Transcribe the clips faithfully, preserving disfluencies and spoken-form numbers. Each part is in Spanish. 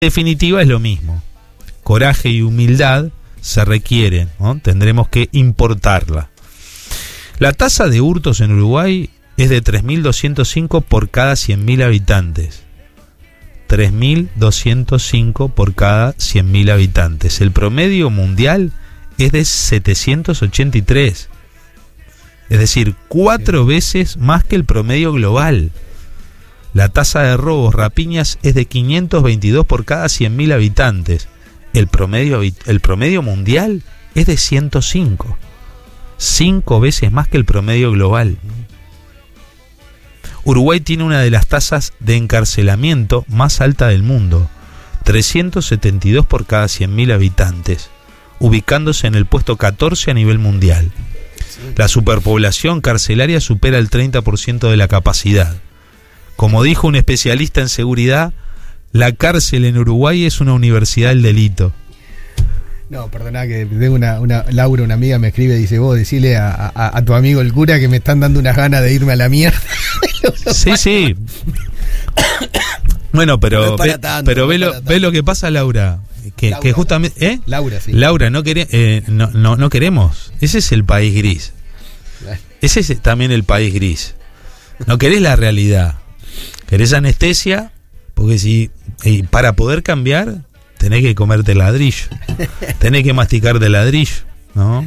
definitiva es lo mismo. Coraje y humildad se requieren, ¿no? Tendremos que importarla. La tasa de hurtos en Uruguay es de tres mil doscientos cinco por cada cien mil habitantes. tres mil doscientos cinco por cada cien mil habitantes. El promedio mundial es de setecientos ochenta y tres. Es decir, cuatro veces más que el promedio global. La tasa de robos, rapiñas, es de quinientos veintidós por cada cien mil habitantes. El promedio, el promedio mundial es de ciento cinco. Cinco veces más que el promedio global. Uruguay tiene una de las tasas de encarcelamiento más alta del mundo, trescientos setenta y dos por cada cien mil habitantes, ubicándose en el puesto catorce a nivel mundial. La superpoblación carcelaria supera el treinta por ciento de la capacidad. Como dijo un especialista en seguridad, la cárcel en Uruguay es una universidad del delito. No, perdona que tengo una, una Laura, una amiga me escribe y dice, vos decile a, a, a tu amigo el cura que me están dando unas ganas de irme a la mierda. Sí, sí. Bueno, pero no ve, tanto, pero no ve, lo, ve lo que pasa, Laura. Que, Laura, que justamente, ¿eh? Laura, sí. Laura, no, quere, eh, no, no, no queremos. Ese es el país gris. Ese es también el país gris. No querés la realidad. Querés anestesia, porque si y para poder cambiar tenés que comerte ladrillo, tenés que masticar de ladrillo, ¿no?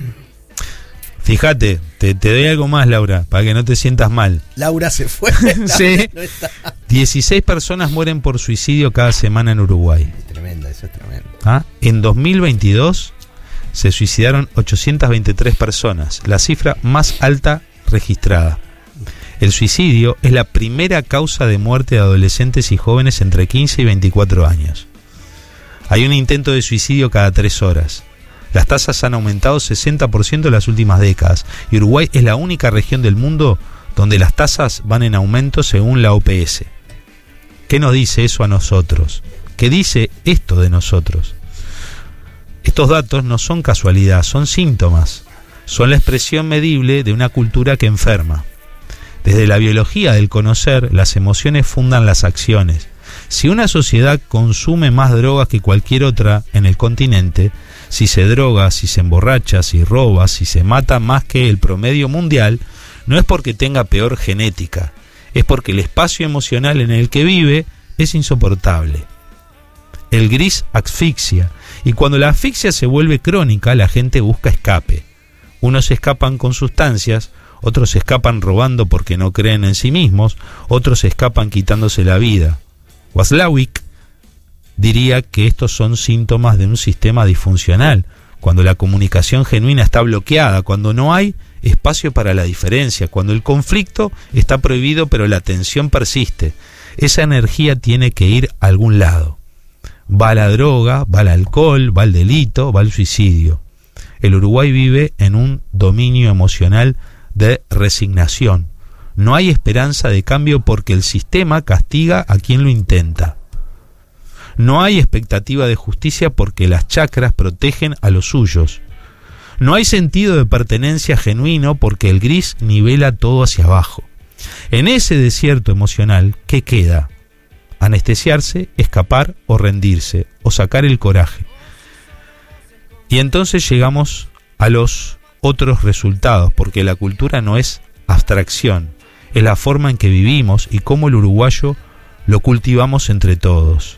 Fíjate, te, te doy algo más, Laura, para que no te sientas mal. Laura se fue. Sí. No está. dieciséis personas mueren por suicidio cada semana en Uruguay. Es tremendo, eso es tremendo. ¿Ah? En dos mil veintidós se suicidaron ochocientas veintitrés personas, la cifra más alta registrada. El suicidio es la primera causa de muerte de adolescentes y jóvenes entre quince y veinticuatro años. Hay un intento de suicidio cada tres horas. Las tasas han aumentado sesenta por ciento en las últimas décadas y Uruguay es la única región del mundo donde las tasas van en aumento según la O P S. ¿Qué nos dice eso a nosotros? ¿Qué dice esto de nosotros? Estos datos no son casualidad, son síntomas. Son la expresión medible de una cultura que enferma. Desde la biología del conocer, las emociones fundan las acciones. Si una sociedad consume más drogas que cualquier otra en el continente, si se droga, si se emborracha, si roba, si se mata más que el promedio mundial, no es porque tenga peor genética, es porque el espacio emocional en el que vive es insoportable. El gris asfixia, y cuando la asfixia se vuelve crónica, la gente busca escape. Unos escapan con sustancias, otros escapan robando porque no creen en sí mismos, otros escapan quitándose la vida. Waslawik diría que estos son síntomas de un sistema disfuncional, cuando la comunicación genuina está bloqueada, cuando no hay espacio para la diferencia, cuando el conflicto está prohibido pero la tensión persiste. Esa energía tiene que ir a algún lado. Va la droga, va el alcohol, va el delito, va el suicidio. El Uruguay vive en un dominio emocional de resignación. No hay esperanza de cambio porque el sistema castiga a quien lo intenta. No hay expectativa de justicia porque las chacras protegen a los suyos. No hay sentido de pertenencia genuino porque el gris nivela todo hacia abajo. En ese desierto emocional, ¿qué queda? Anestesiarse, escapar o rendirse, o sacar el coraje. Y entonces llegamos a los otros resultados, porque la cultura no es abstracción, es la forma en que vivimos y cómo el uruguayo lo cultivamos entre todos.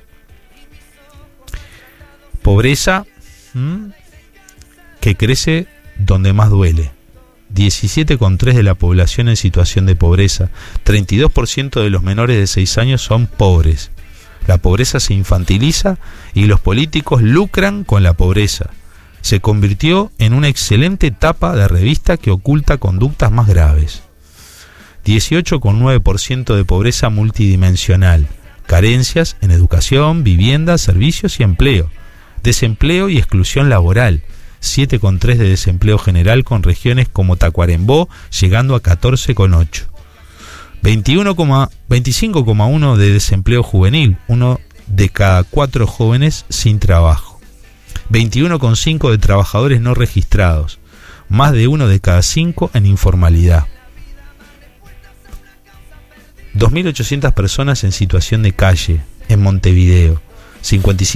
Pobreza ¿m? que crece donde más duele. diecisiete coma tres por ciento de la población en situación de pobreza, treinta y dos por ciento de los menores de seis años son pobres. La pobreza se infantiliza y los políticos lucran con la pobreza. Se convirtió en una excelente tapa de revista que oculta conductas más graves. dieciocho coma nueve por ciento de pobreza multidimensional, carencias en educación, vivienda, servicios y empleo, desempleo y exclusión laboral, siete coma tres por ciento de desempleo general con regiones como Tacuarembó llegando a catorce coma ocho por ciento, veinticinco coma uno por ciento de desempleo juvenil, uno de cada cuatro jóvenes sin trabajo, veintiuno coma cinco por ciento de trabajadores no registrados, más de uno de cada cinco en informalidad. dos mil ochocientas personas en situación de calle en Montevideo, cincuenta y cinco